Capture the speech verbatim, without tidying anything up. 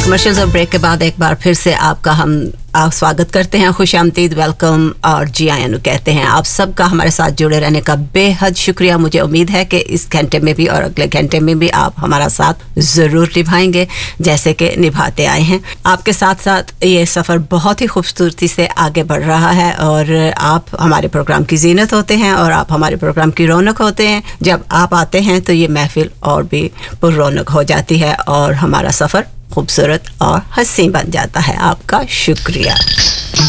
Commercials और break के बाद एक बार फिर से आपका हम आप स्वागत करते हैं, खुशामदीद, वेलकम और जी आयन कहते हैं। आप सबका हमारे साथ जुड़े रहने का बेहद शुक्रिया। मुझे उम्मीद है कि इस घंटे में भी और अगले घंटे में भी आप हमारा साथ ज़रूर निभाएंगे जैसे कि निभाते आए हैं। आपके साथ साथ ये सफ़र बहुत ही खूबसूरती से आगे बढ़ रहा है और आप हमारे प्रोग्राम की जीनत होते हैं और आप हमारे प्रोग्राम की रौनक होते हैं। जब आप आते हैं तो ये महफिल और भी पुररौनक हो जाती है और हमारा सफ़र खूबसूरत और हसीन बन जाता है। आपका शुक्रिया।